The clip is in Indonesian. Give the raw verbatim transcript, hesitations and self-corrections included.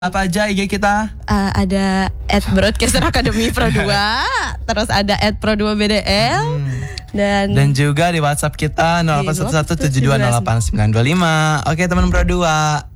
Apa aja I G kita? Uh, ada at Broadcaster Academy Pro dua, terus ada at Pro dua B D L, hmm. dan dan juga di WhatsApp kita nol delapan satu satu tujuh dua nol delapan sembilan dua lima. Oke teman Pro dua.